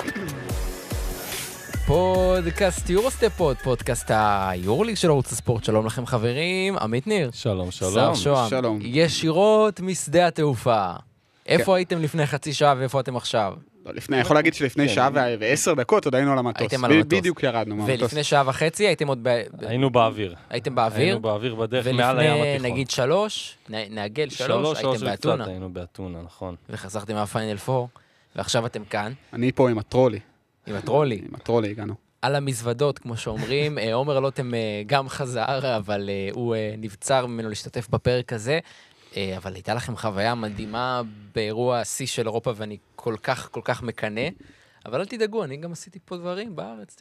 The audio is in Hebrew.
פודקאסט יורוסטפות, פודקאסט היורליג של ערוץ הספורט. שלום לכם חברים, עמית ניר. שלום, שלום. שר שוהם. שלום. ישירות משדה התעופה. איפה הייתם לפני חצי שעה ואיפה אתם עכשיו? אני יכול להגיד שלפני שעה ו10 דקות עוד היינו על המטוס. הייתם על המטוס. בדיוק ירדנו מהמטוס. ולפני שעה וחצי הייתם עוד היינו באוויר. הייתם באוויר? היינו באוויר בדרך מעל הים התיכון. ולפני נגיד 3, נעגל 3, הייתם באתונה. היינו באתונה, נכון. וחזרתם מהפיינל 4, ועכשיו אתם כאן. אני פה עם הטרולי. עם הטרולי. עם הטרולי הגענו. על המזוודות, כמו שאומרים. עומר לוטם גם חזר, אבל הוא נבצר ממנו להשתתף בפרק הזה. אבל הייתה לכם חוויה מדהימה באירוע השיא של אירופה, ואני כל כך מקנה. אבל אל תדאגו, אני גם עשיתי פה דברים בארץ,